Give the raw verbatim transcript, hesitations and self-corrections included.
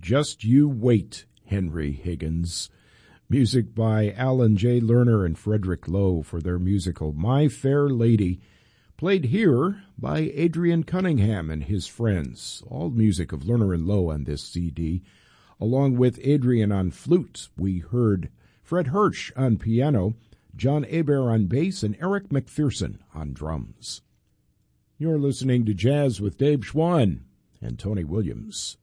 Just You Wait, Henry Higgins. Music by Alan J. Lerner and Frederick Lowe for their musical My Fair Lady, played here by Adrian Cunningham and his friends. All music of Lerner and Lowe on this C D. Along with Adrian on flute, we heard Fred Hirsch on piano, John Hebert on bass, and Eric McPherson on drums. You're listening to Jazz with Dave Schwann and Tony Williams.